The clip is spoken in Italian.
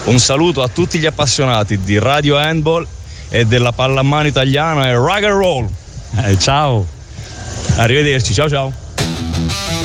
Un saluto a tutti gli appassionati di Radio Handball e della pallamano italiana e rock and roll. Ciao. Arrivederci, ciao ciao.